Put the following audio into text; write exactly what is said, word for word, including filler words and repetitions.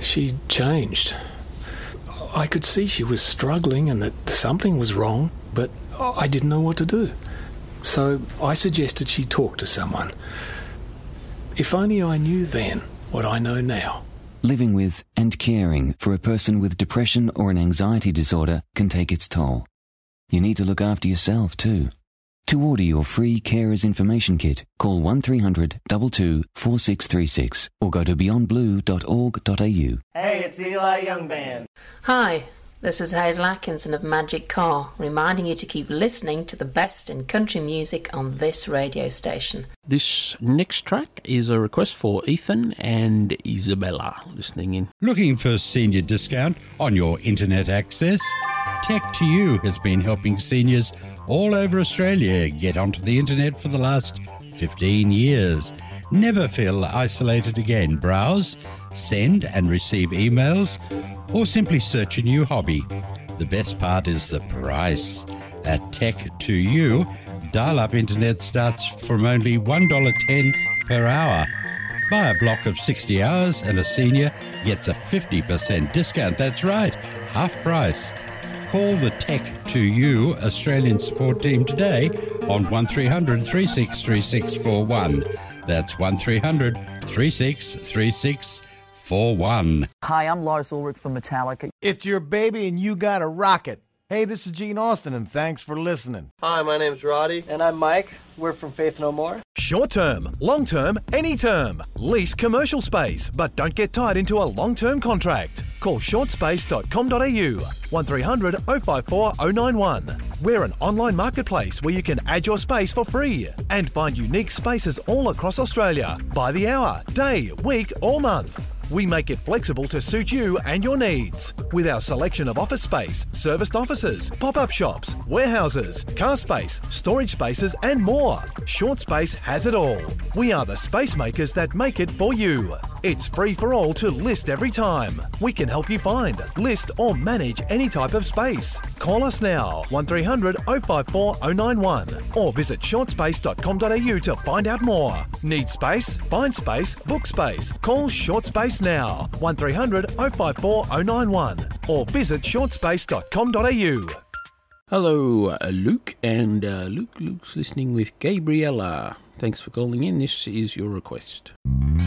She'd changed. I could see she was struggling and that something was wrong, but I didn't know what to do. So I suggested she talk to someone. If only I knew then what I know now. Living with and caring for a person with depression or an anxiety disorder can take its toll. You need to look after yourself too. To order your free Carers Information Kit, call one three hundred two two four six three six or go to beyond blue dot org dot a u. Hey, it's Eli Young Band. Hi, this is Hazel Atkinson of Magic Car, reminding you to keep listening to the best in country music on this radio station. This next track is a request for Ethan and Isabella listening in. Looking for senior discount on your internet access? Tech to You has been helping seniors all over Australia get onto the internet for the last fifteen years. Never feel isolated again. Browse, send and receive emails, or simply search a new hobby. The best part is the price. At Tech to You, dial-up internet starts from only one dollar ten per hour. Buy a block of sixty hours and a senior gets a fifty percent discount. That's right, half price. Call the Tech to You Australian support team today on one three hundred three six three six four one. That's one three hundred three six three six four one. Hi, I'm Lars Ulrich from Metallica. It's your baby and you got a rocket. Hey, this is Gene Austin and thanks for listening. Hi, my name's Roddy. And I'm Mike. We're from Faith No More. Short term, long term, any term. Lease commercial space, but don't get tied into a long term contract. Call short space dot com dot a u, one three hundred oh five four oh nine one. We're an online marketplace where you can add your space for free and find unique spaces all across Australia by the hour, day, week or month. We make it flexible to suit you and your needs. With our selection of office space, serviced offices, pop-up shops, warehouses, car space, storage spaces and more. Short Space has it all. We are the space makers that make it for you. It's free for all to list every time. We can help you find, list or manage any type of space. Call us now, one three hundred oh five four oh nine one or visit short space dot com dot a u to find out more. Need space? Find space, book space. Call Short Space now, one three hundred oh five four oh nine one or visit short space dot com dot a u. Hello, uh, Luke, and uh, Luke, Luke's listening with Gabriella. Thanks for calling in. This is your request.